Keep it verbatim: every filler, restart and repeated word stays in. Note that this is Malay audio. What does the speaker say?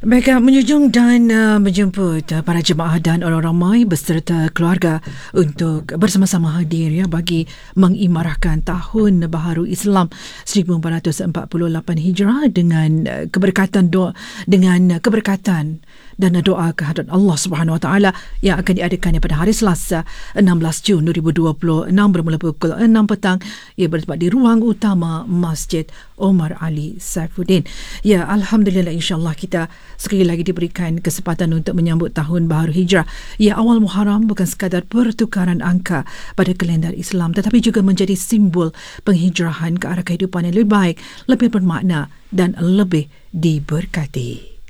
Mereka menjunjung dan uh, menjemput uh, para jemaah dan orang ramai beserta keluarga untuk bersama-sama hadir ya bagi mengimarahkan Tahun Baharu Islam seribu empat ratus empat puluh lapan Hijrah dengan uh, keberkatan doa dengan uh, keberkatan dan doa kehadrat Allah Subhanahu Wa Taala yang akan diadakan pada hari Selasa enam belas Jun dua ribu dua puluh enam bermula pukul enam petang. Ia bertempat di ruang utama Masjid Omar Ali Saifuddin. Ya, alhamdulillah, insya-Allah kita sekali lagi diberikan kesempatan untuk menyambut Tahun Baharu Hijrah. Ya, awal Muharram bukan sekadar pertukaran angka pada kalendar Islam tetapi juga menjadi simbol penghijrahan ke arah kehidupan yang lebih baik, lebih bermakna dan lebih diberkati.